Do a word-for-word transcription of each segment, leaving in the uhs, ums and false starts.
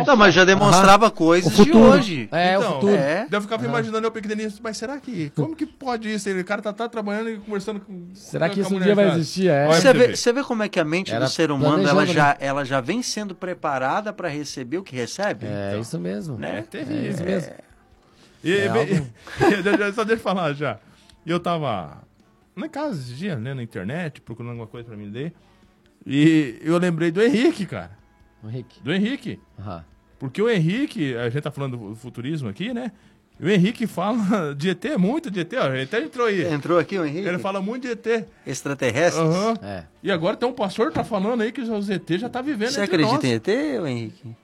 Não, mas já demonstrava coisas O futuro. de hoje. É, Então, o futuro. É. Daí eu ficava imaginando eu pequenininho, mas será que, como que pode isso? Ele, o cara tá, tá trabalhando e conversando com... Será com que a isso um mulher dia vai já. existir? É. Olha, Você pra vê, ver. você vê como é que a mente Era do ser humano ela planejando, já, né? ela já vem sendo preparada para receber o que recebe? É isso mesmo. Né? É terrível. É isso mesmo. E, É bem, algo- só deixa eu falar já. E eu tava na casa esses dias, né, na internet, procurando alguma coisa pra me ler. E eu lembrei do Henrique, cara. O Henrique. Do Henrique. Aham. Porque o Henrique, a gente tá falando do futurismo aqui, né? E o Henrique fala de E T, muito de E T, ó. Ele até entrou aí. Entrou aqui o Henrique? Ele fala muito de E T. Extraterrestres? Aham. É. E agora tem um pastor que tá falando aí que os E T já tá vivendo Você entre acredita nós. em E T, ô Henrique?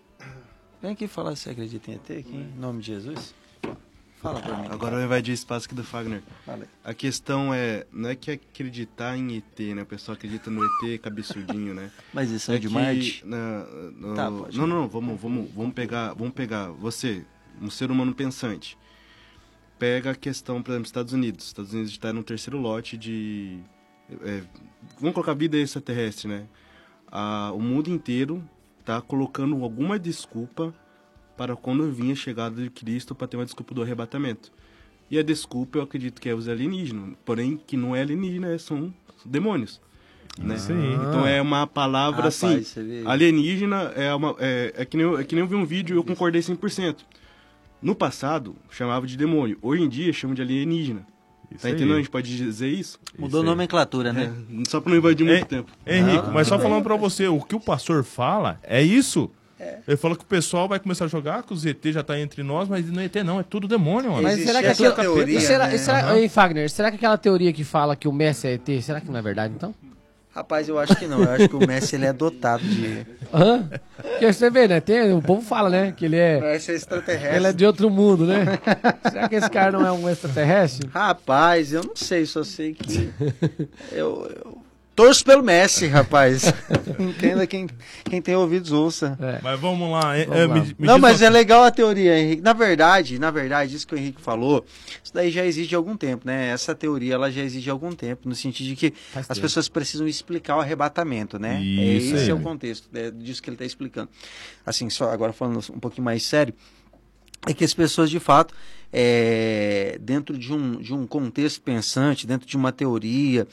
Vem aqui falar se você acredita em E T aqui, em nome de Jesus. Fala pra mim. Agora eu invadir o espaço aqui do Fagner. Fala aí. A questão é, não é que acreditar em E T, né? O pessoal acredita no E T cabeçudinho, né? Mas isso é de que, Marte? na- no- Tá, pode. não, não, não, vamos, vamos, vamos pegar, vamos pegar você, um ser humano pensante. Pega a questão, por exemplo, Estados Unidos. Estados Unidos está no terceiro lote de, é, vamos colocar vida extraterrestre, né? Ah, o mundo inteiro está colocando alguma desculpa para quando vinha a chegada de Cristo para ter uma desculpa do arrebatamento. E a desculpa eu acredito que é os alienígenas, porém que não é alienígena, são demônios. Né? Isso aí. Então é uma palavra Rapaz, assim, você vê. alienígena é, uma, é, é, que nem eu, é que nem eu vi um vídeo e eu concordei cem por cento. No passado, chamava de demônio. Hoje em dia, chama de alienígena. Isso Tá aí. entendendo? A gente pode dizer isso? Mudou a aí. nomenclatura, né? É, só para não invadir muito Ei, tempo. Henrique, Não, mas só tudo falando bem. pra você, o que o pastor fala é isso? Ele fala que o pessoal vai começar a jogar, que o Z T já tá entre nós, mas não é E T não, é tudo demônio, mano. Mas Existe será que essa aquela teoria, e será, né? e será, Aham. Ei, Fagner, será que aquela teoria que fala que o Messi é E T, será que não é verdade então? Rapaz, eu acho que não. Eu acho que o Messi ele é dotado de... Hã? Porque você vê, né? Tem, o povo fala, né? Que ele é, Messi é extraterrestre. ele é de outro mundo, né? Será que esse cara não é um extraterrestre? Rapaz, eu não sei, só sei que... eu, eu torço pelo Messi, rapaz. Entenda quem, quem tem ouvidos, ouça. É. Mas vamos lá. é, Vamos é, lá. me- me Não, diz mas uma- é legal a teoria, Henrique. Na verdade, na verdade, isso que o Henrique falou, isso daí já existe há algum tempo, né? Essa teoria, ela já existe há algum tempo, no sentido de que Faz as tempo. pessoas precisam explicar o arrebatamento, né? É, Isso esse aí. é o contexto né, disso que ele está explicando. Assim, só agora falando um pouquinho mais sério, é que as pessoas, de fato, é, dentro de um, de um contexto pensante, dentro de uma teoria,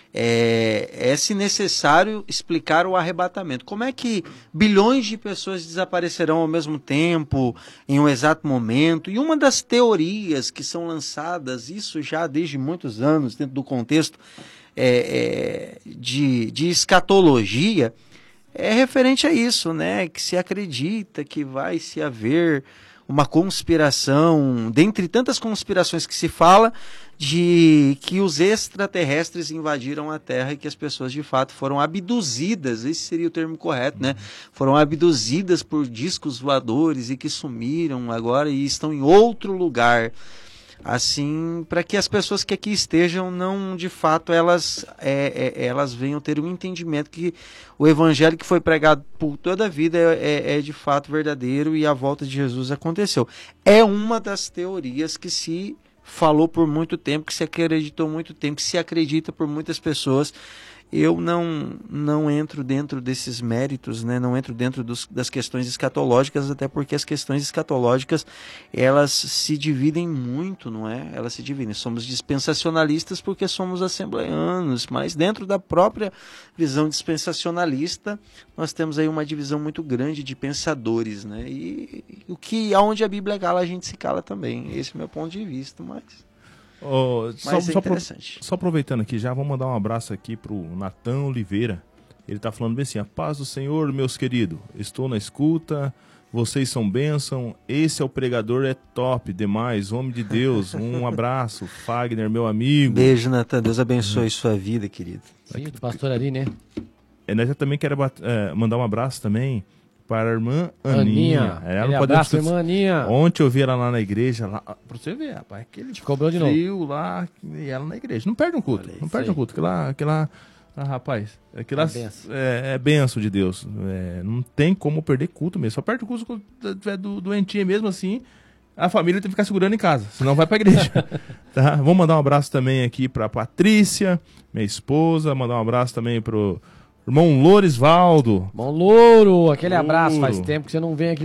é, é se necessário explicar o arrebatamento. Como é que bilhões de pessoas desaparecerão ao mesmo tempo, em um exato momento? E uma das teorias que são lançadas, isso já desde muitos anos, dentro do contexto é, é, de, de escatologia, é referente a isso, né? Que se acredita que vai se haver uma conspiração, dentre tantas conspirações que se fala, de que os extraterrestres invadiram a Terra e que as pessoas de fato foram abduzidas, esse seria o termo correto, né? Foram abduzidas por discos voadores e que sumiram agora e estão em outro lugar. Assim, para que as pessoas que aqui estejam, não, de fato, elas, é, é, elas venham ter um entendimento que o evangelho que foi pregado por toda a vida é, é, é de fato verdadeiro e a volta de Jesus aconteceu. É uma das teorias que se falou por muito tempo, que se acreditou muito tempo, que se acredita por muitas pessoas. Eu não, não entro dentro desses méritos, né? Não entro dentro dos, das questões escatológicas, até porque as questões escatológicas, elas se dividem muito, não é? Elas se dividem. Somos dispensacionalistas porque somos assembleianos, mas dentro da própria visão dispensacionalista, nós temos aí uma divisão muito grande de pensadores, né? E o que, aonde a Bíblia cala, a gente se cala também. Esse é o meu ponto de vista, mas... Ô, só, Mas é só, apro- interessante. só aproveitando aqui já, vou mandar um abraço aqui pro Natan Oliveira. Ele tá falando bem assim: a paz do Senhor, meus queridos. Estou na escuta, vocês são bênção. Esse é o pregador, é top demais, homem de Deus. Um abraço, Fagner, meu amigo. Beijo, Natan. Deus abençoe sua vida, querido. Sim, do pastor ali, né? E nós já também quero bat- é, mandar um abraço também para a irmã Aninha. Aninha. Ela Aquele não pode abraço, discutir- irmã Aninha. Ontem eu vi ela lá na igreja, lá, pra você ver, rapaz, aquele Te cobrou de novo. frio lá, e ela na igreja. Não perde um culto, não perde sei. um culto. Aquilo lá, aquilo lá, ah, rapaz, aquilo lá É benção. é, é benção de Deus. É, não tem como perder culto mesmo. Só perde o culto quando tiver do, doentinha mesmo assim. A família tem que ficar segurando em casa, senão vai pra igreja. Tá? Vou mandar um abraço também aqui pra Patrícia, minha esposa. Mandar um abraço também pro irmão Lorisvaldo. Bom, Louro, aquele Louro. abraço. Faz tempo que você não vem aqui